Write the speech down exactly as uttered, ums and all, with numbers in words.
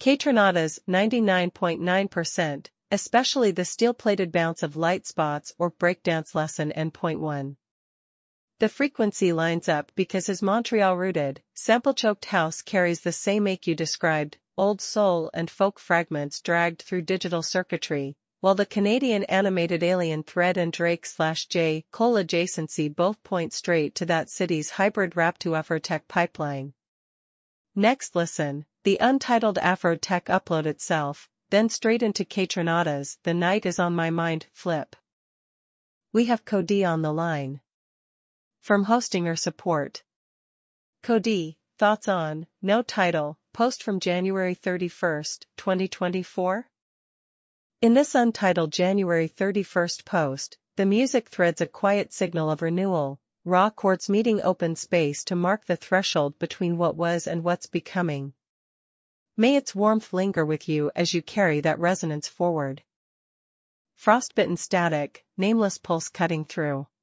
Kaytranada's ninety-nine point nine percent, especially the steel-plated bounce of light spots or breakdance lesson N point one. The frequency lines up because his Montreal-rooted, sample-choked house carries the same ache you described, old soul and folk fragments dragged through digital circuitry, while the Canadian animated alien thread and Drake slash J. Cole adjacency both point straight to that city's hybrid rap to Afro-tech pipeline. Next listen, the untitled Afro-tech upload itself, then straight into Kaytranada's The Night Is On My Mind flip. We have Cody on the line. From hosting or support. Cody, thoughts on, no title, post from January thirty-first, twenty twenty-four? In this untitled January thirty-first post, the music threads a quiet signal of renewal, raw chords meeting open space to mark the threshold between what was and what's becoming. May its warmth linger with you as you carry that resonance forward. Frostbitten static, nameless pulse cutting through.